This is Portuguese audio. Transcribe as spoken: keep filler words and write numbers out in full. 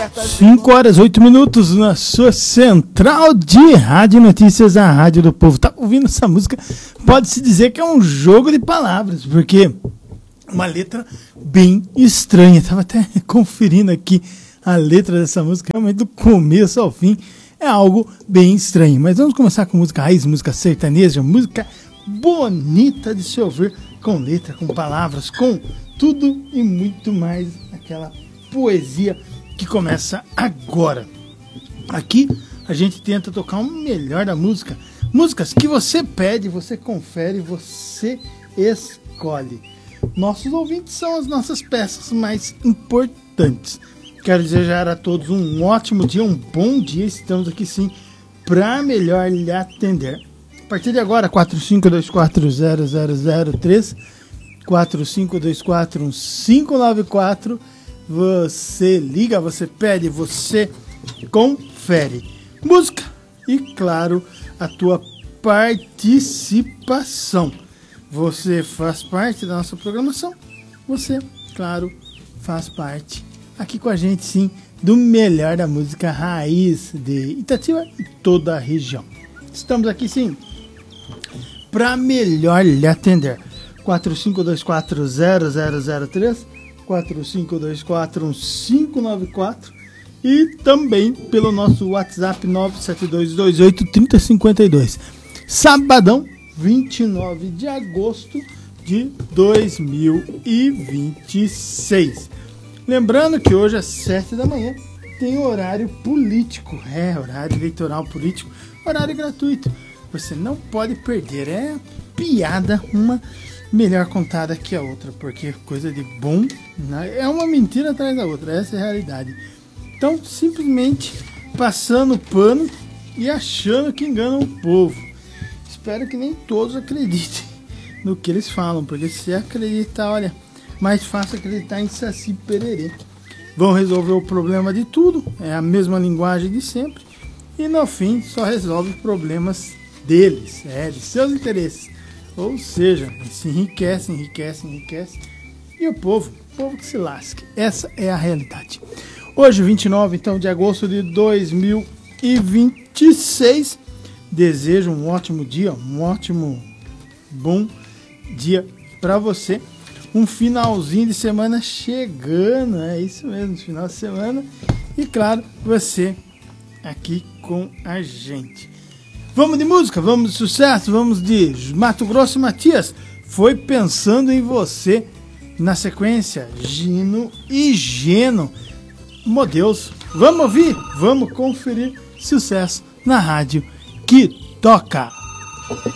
cinco horas, oito minutos na sua central de rádio notícias, a Rádio do Povo. Tá ouvindo essa música? Pode-se dizer que é um jogo de palavras, porque uma letra bem estranha. Estava até conferindo aqui a letra dessa música, realmente do começo ao fim é algo bem estranho. Mas vamos começar com música raiz, música sertaneja, música bonita de se ouvir, com letra, com palavras, com tudo e muito mais, aquela poesia que começa agora. Aqui a gente tenta tocar o melhor da música, músicas que você pede, você confere, você escolhe. Nossos ouvintes são as nossas peças mais importantes. Quero desejar a todos um ótimo dia, um bom dia. Estamos aqui sim para melhor lhe atender. A partir de agora, quatro cinco dois quatro zero zero zero três, quatro cinco dois quatro um cinco nove quatro. Você liga, você pede, você confere. Música e, claro, a tua participação. Você faz parte da nossa programação. Você, claro, faz parte aqui com a gente, sim, do melhor da música raiz de Itatiba e toda a região. Estamos aqui, sim, para melhor lhe atender. quatro cinco dois quatro zero zero zero três, quatro cinco dois quatro um cinco nove quatro e também pelo nosso WhatsApp nove sete dois dois oito três zero cinco dois. Sabadão, vinte e nove de agosto de dois mil e vinte e seis. Lembrando que hoje às sete da manhã tem horário político, é, horário eleitoral político, horário gratuito. Você não pode perder, é piada, uma melhor contada que a outra, porque coisa de bom, né? É uma mentira atrás da outra, essa é a realidade. Então, simplesmente passando pano e achando que enganam o povo. Espero que nem todos acreditem no que eles falam, porque se acreditar, olha, mais fácil acreditar em Saci Pererê. Vão resolver o problema de tudo, é a mesma linguagem de sempre, e no fim só resolve problemas deles, é, de seus interesses. Ou seja, se enriquece, enriquece, enriquece, e o povo, o povo que se lasque. Essa é a realidade. Hoje, vinte e nove então, de agosto de dois mil e vinte e seis, desejo um ótimo dia, um ótimo, bom dia para você. Um finalzinho de semana chegando, é isso mesmo, final de semana. E claro, você aqui com a gente. Vamos de música, vamos de sucesso, vamos de Mato Grosso e Matias. Foi pensando em você. Na sequência, Gino e Geno. Meu Deus, vamos ouvir, vamos conferir sucesso na rádio que toca.